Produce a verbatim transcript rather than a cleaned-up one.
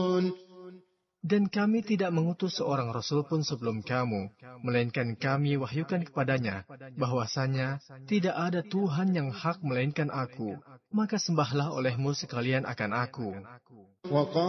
Dan kami tidak mengutus seorang Rasul pun sebelum kamu, melainkan kami wahyukan kepadanya, bahwasanya tidak ada Tuhan yang hak melainkan Aku, maka sembahlah olehmu sekalian akan Aku.